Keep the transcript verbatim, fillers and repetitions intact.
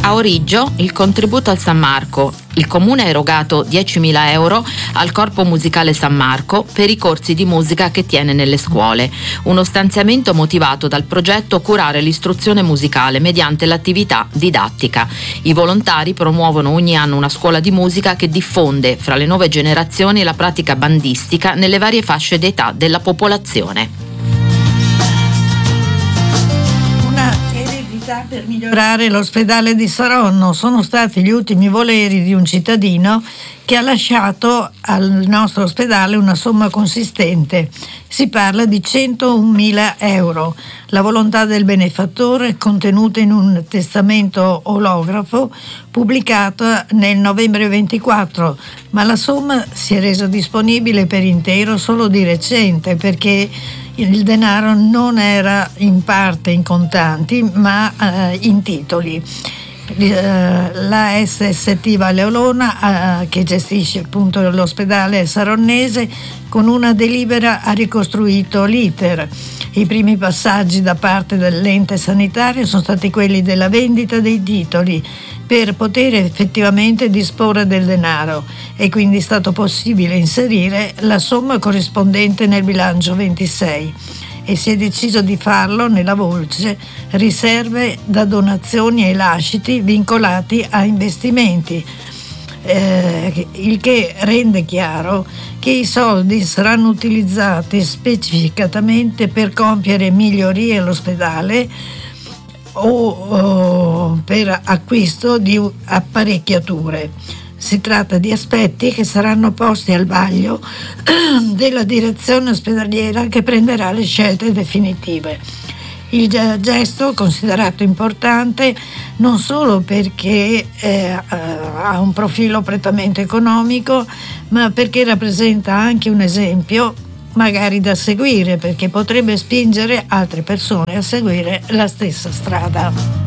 A Origgio il contributo al San Marco. Il comune ha erogato diecimila euro al Corpo Musicale San Marco per i corsi di musica che tiene nelle scuole. Uno stanziamento motivato dal progetto Curare l'istruzione musicale mediante l'attività didattica. I volontari promuovono ogni anno una scuola di musica che diffonde fra le nuove generazioni la pratica bandistica nelle varie fasce d'età della popolazione. Per migliorare l'ospedale di Saronno sono stati gli ultimi voleri di un cittadino che ha lasciato al nostro ospedale una somma consistente. Si parla di centomila euro. La volontà del benefattore è contenuta in un testamento olografo pubblicato nel novembre ventiquattro, ma la somma si è resa disponibile per intero solo di recente, perché il denaro non era in parte in contanti ma eh, in titoli. Eh, la S S T Valle Olona, eh, che gestisce appunto l'ospedale saronnese, con una delibera ha ricostruito l'iter. I primi passaggi da parte dell'ente sanitario sono stati quelli della vendita dei titoli per poter effettivamente disporre del denaro, e quindi è stato possibile inserire la somma corrispondente nel bilancio ventisei, e si è deciso di farlo nella voce riserve da donazioni e lasciti vincolati a investimenti, eh, il che rende chiaro che i soldi saranno utilizzati specificatamente per compiere migliorie all'ospedale o, o per acquisto di apparecchiature. Si tratta di aspetti che saranno posti al vaglio della direzione ospedaliera, che prenderà le scelte definitive. Il gesto è considerato importante non solo perché eh, ha un profilo prettamente economico, ma perché rappresenta anche un esempio magari da seguire, perché potrebbe spingere altre persone a seguire la stessa strada.